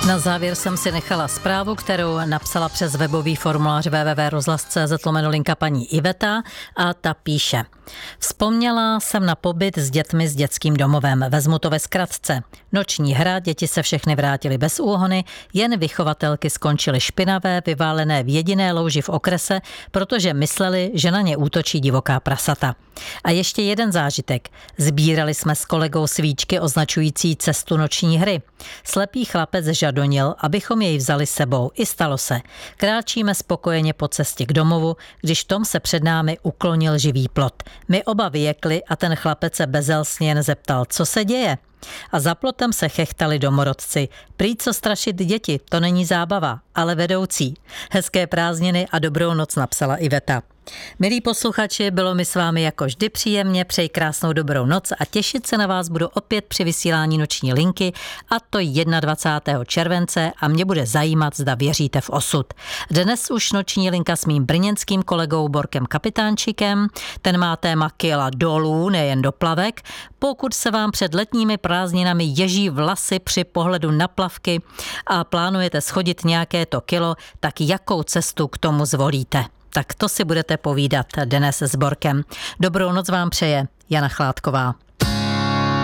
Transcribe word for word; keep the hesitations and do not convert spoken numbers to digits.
Na závěr jsem si nechala zprávu, kterou napsala přes webový formulář w w w tečka rozhlas tečka c z lomeno linka paní Iveta a ta píše: Vzpomněla jsem na pobyt s dětmi s dětským domovem. Vezmu to ve zkratce. Noční hra, děti se všechny vrátily bez úhony, jen vychovatelky skončily špinavé, vyválené v jediné louži v okrese, protože mysleli, že na ně útočí divoká prasata. A ještě jeden zážitek. Sbírali jsme s kolegou svíčky označující cestu noční hry. Slepý chlapec žadonil, abychom jej vzali sebou. I stalo se. Kráčíme spokojeně po cestě k domovu, když v tom se před námi uklonil živý plot. My oba vyjekli a ten chlapec se bezelstně jen zeptal, co se děje. A za plotem se chechtali domorodci. Prý co strašit děti, to není zábava, ale vedoucí. Hezké prázdniny a dobrou noc, napsala Iveta. Milí posluchači, bylo mi s vámi jako vždy příjemně, přeji krásnou dobrou noc a těšit se na vás budu opět při vysílání noční linky, a to dvacátého prvního července, a mě bude zajímat, zda věříte v osud. Dnes už noční linka s mým brněnským kolegou Borkem Kapitánčikem, ten má téma kila dolů, nejen do plavek. Pokud se vám před letními prázdninami ježí vlasy při pohledu na plavky a plánujete schodit nějaké to kilo, tak jakou cestu k tomu zvolíte? Tak to si budete povídat dnes s Borkem. Dobrou noc vám přeje Jana Chládková.